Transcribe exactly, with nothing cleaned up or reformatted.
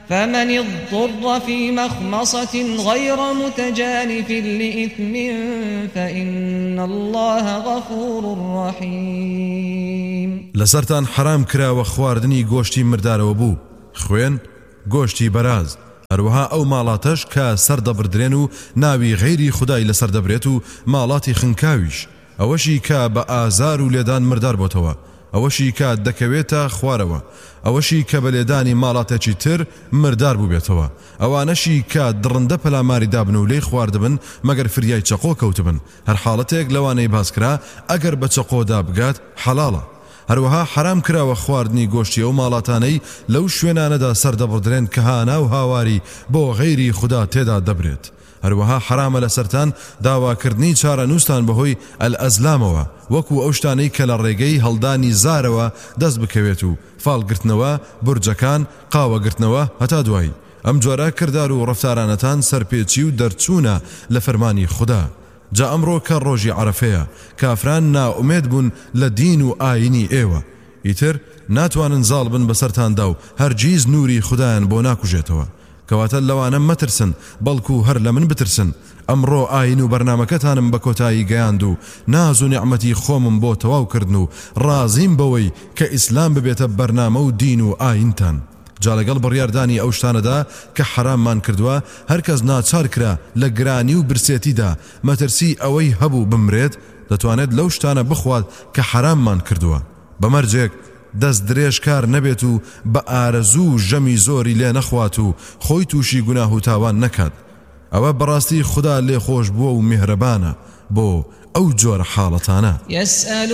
فمن اضطر في مخمصة غير متجانف لإثم فإن الله غفور رحيم. لسرتان حرام کرا و خواردنی گۆشتی مردارەوە بوو، خوێن گۆشتی بەراز، هەروەها ئەو ماڵاتەش کە سەردەبردرێن و ناوی غەیری خودای لەسەر دەبرێت و ماڵاتی خنکاویش، ئەوەشی کە بە ئازار و لێدان مردار بۆتەوە، ئەوەشی کە دەکەوێتە خوارەوە، ئەوەشی کە بە لێدانی ماڵاتێکی تر مردار بوو بێتەوە، ئەوانەشی کە دڕندە پەلاماری دابن و لێی خواردبن مەگەر فریای چەقۆ کەوتبن، هەر حاڵەتێک لەوانەی باسکرا ئەگەر بە چەقۆدا بگات حەڵاڵە. هەروەها حرام کراوە خواردنی گۆشتی ئەو ماڵاتانەی لەو شوێنانەدا سەردەبڕدرێن کە هانا و هاواری بۆ غەیری خوددا تێدا دەبرێت. هەروەها حرامە لەسەرتان داواکردنی چارە نووسان بەهۆی ئەلئەزلامەوە، وەکو ئەو شتانەی کە لە ڕێگەی هەڵدانی زارەوە دەست بکەوێت و فاڵگرتنەوە، برجەکان، قاوەگرتنەوە هەتا دوایی. ئەم جۆرە کردار و ڕەفتارانەتان سەرپێچی و دەرچوونە لە فەرمانی خوددا. جا ئەمڕۆ کە ڕۆژی عەرەفەیە، کافران ناومێد بوون لە دین و ئاینی ئێوە، ئیتر ناتوانن زاڵ بن بەسەرتاندا و هەرگیز نووری خوددایان بۆ ناکوژێتەوە. کەواتە لەوانە مەترسن، بەڵکو هەر لە من بترسن. ئەمڕۆ ئاین و بەرنامەکەتانم بە کۆتایی گەیاند و ناز و نیعمەتی خۆمم بۆ تەواو کردن و ڕازیم بەوەی کە ئیسلام ببێتە بەرنامە و دین و ئاینتان. جا لەگەڵ بڕیاردانی ئەو شتانەدا کە حراممان کردووە، هەرکەس ناچار کرا لە گرانی و برسێتیدا مەترسی ئەوەی هەبوو بمرێت، دەتوانێت لەو شتانە بخوات کە حراممان کردووە. بەمەرجێک دەست درێژ کار نەبێت و بە ئارەزوو ژەمی زۆری لێ نەخوات و خۆی تووشی گوناه و تاوان نەکات. ئەوە بەڕاستی خوددا لێ خۆش بووە و میهرەبانە بۆ ئەو جۆرە حاڵەتانە.